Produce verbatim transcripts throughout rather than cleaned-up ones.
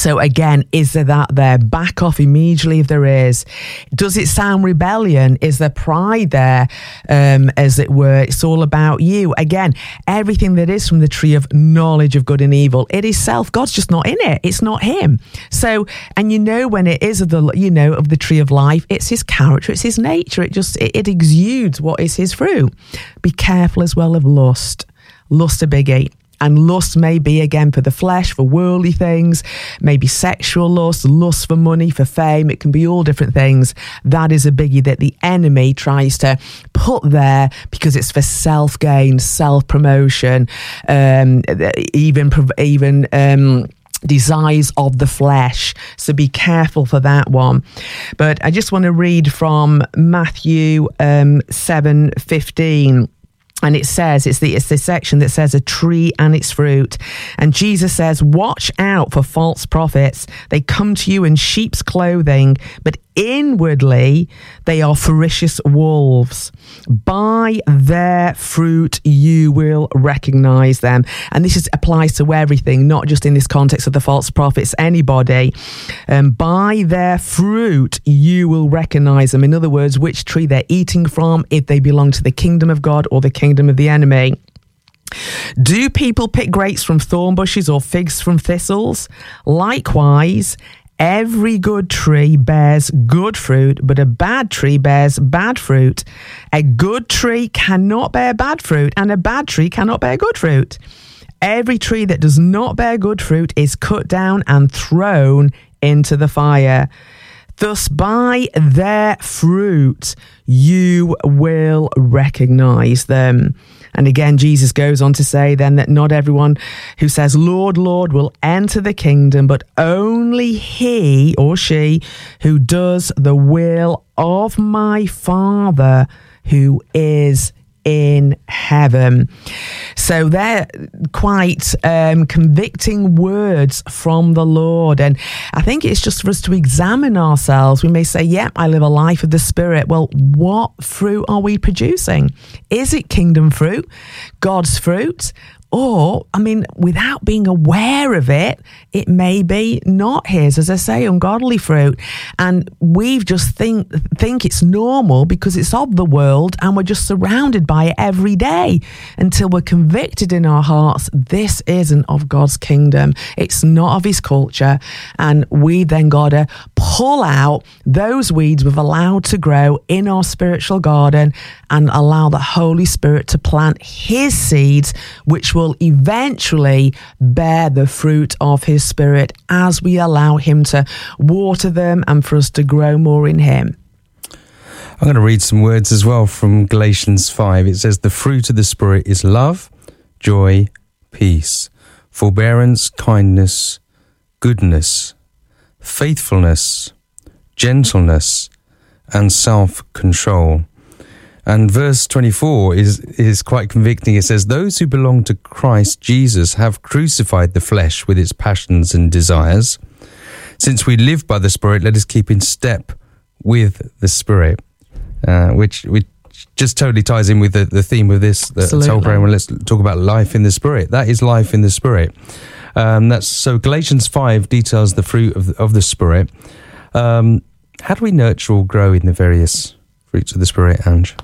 So again, is there that there? Back off immediately if there is. Does it sound rebellion? Is there pride there, um, as it were? It's all about you. Again, everything that is from the tree of knowledge of good and evil, it is self. God's just not in it. It's not him. So, and you know when it is of the, you know, of the tree of life, it's his character, it's his nature. It just, it, it exudes what is his fruit. Be careful as well of lust. Lust a biggie. And lust may be, again, for the flesh, for worldly things, maybe sexual lust, lust for money, for fame. It can be all different things. That is a biggie that the enemy tries to put there because it's for self-gain, self-promotion, um, even, even, um, desires of the flesh. So be careful for that one. But I just want to read from Matthew um, seven fifteen. And it says, it's the, it's the section that says a tree and its fruit. And Jesus says, watch out for false prophets. They come to you in sheep's clothing, but inwardly they are ferocious wolves. By their fruit you will recognize them. And this is, applies to everything, not just in this context of the false prophets, anybody. Um, by their fruit you will recognize them. In other words, which tree they're eating from, if they belong to the kingdom of God or the kingdom of the enemy. Do people pick grapes from thorn bushes or figs from thistles? Likewise, every good tree bears good fruit, but a bad tree bears bad fruit. A good tree cannot bear bad fruit, and a bad tree cannot bear good fruit. Every tree that does not bear good fruit is cut down and thrown into the fire. Thus, by their fruit, you will recognize them. And again, Jesus goes on to say then that not everyone who says, Lord, Lord, will enter the kingdom, but only he or she who does the will of my Father who is in heaven. So they're quite um, convicting words from the Lord. And I think it's just for us to examine ourselves. We may say, yep, I live a life of the Spirit. Well, what fruit are we producing? Is it kingdom fruit, God's fruit? Or, I mean, without being aware of it, it may be not his, as I say, ungodly fruit. And we just think think it's normal because it's of the world and we're just surrounded by it every day until we're convicted in our hearts, this isn't of God's kingdom. It's not of his culture. And we then got to pull out those weeds we've allowed to grow in our spiritual garden and allow the Holy Spirit to plant his seeds, which will will eventually bear the fruit of his Spirit as we allow him to water them and for us to grow more in him. I'm going to read some words as well from Galatians five. It says, the fruit of the Spirit is love, joy, peace, forbearance, kindness, goodness, faithfulness, gentleness, and self-control. And verse twenty-four is, is quite convicting. It says, those who belong to Christ Jesus have crucified the flesh with its passions and desires. Since we live by the Spirit, let us keep in step with the Spirit, uh, which, which just totally ties in with the, the theme of this, the whole program. Let's talk about life in the Spirit. That is life in the Spirit. Um, that's so Galatians five details the fruit of, of the Spirit. Um, how do we nurture or grow in the various fruits of the Spirit, Ange?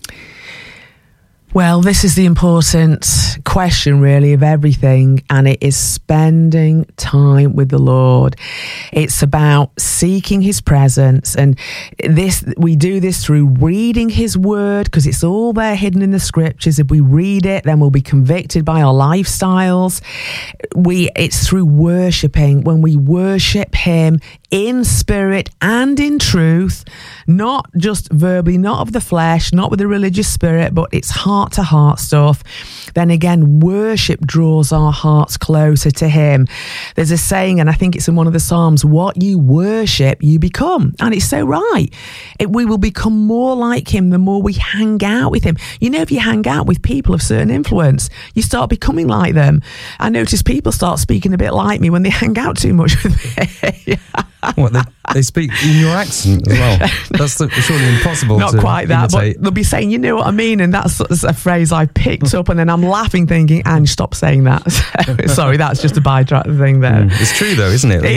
Well, this is the important question, really, of everything, and it is spending time with the Lord. It's about seeking his presence, and this we do this through reading his word, because it's all there hidden in the scriptures. If we read it, then we'll be convicted by our lifestyles. We it's through worshiping. When we worship him in spirit and in truth, not just verbally, not of the flesh, not with a religious spirit, but it's heart to heart stuff, then again, worship draws our hearts closer to him. There's a saying, and I think it's in one of the Psalms, what you worship, you become. And it's so right. It, we will become more like him the more we hang out with him. You know, if you hang out with people of certain influence, you start becoming like them. I notice people start speaking a bit like me when they hang out too much with me. What, they, they speak in your accent as well? That's the, surely impossible. Not to quite that, imitate. But they'll be saying, you know what I mean? And that's, that's a phrase I picked up, and then I'm laughing thinking, and stop saying that. So, sorry, that's just a bytrack thing there. Mm, it's true though, isn't it?